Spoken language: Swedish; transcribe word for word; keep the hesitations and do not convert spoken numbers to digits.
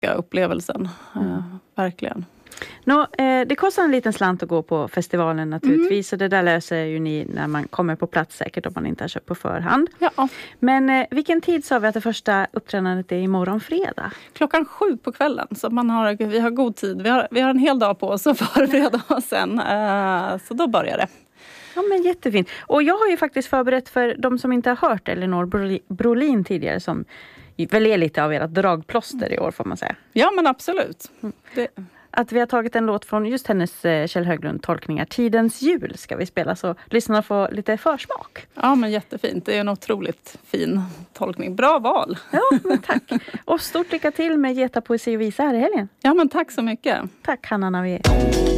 upplevelsen. Mm. Uh, verkligen. Nå, eh, det kostar en liten slant att gå på festivalen naturligtvis. Mm. Och det där löser ju ni när man kommer på plats säkert om man inte har köpt på förhand. Ja. Men eh, vilken tid sa vi att det första uppträdandet är imorgon fredag? Klockan sju på kvällen. Så man har, vi har god tid. Vi har, vi har en hel dag på oss att förbereda oss sen. Uh, så då börjar det. Ja, men jättefint. Och jag har ju faktiskt förberett för de som inte har hört Elinor Brolin tidigare, som väl är lite av ert dragplåster i år får man säga. Ja, men absolut. Det... Att vi har tagit en låt från just hennes Kjell Höglund tolkningar. Tidens jul ska vi spela, så lyssnarna får lite försmak. Ja, men jättefint. Det är en otroligt fin tolkning. Bra val. Ja, men tack. Och stort lycka till med Geta Poesi och Visa här i helgen. Ja, men tack så mycket. Tack, Hanna Navier.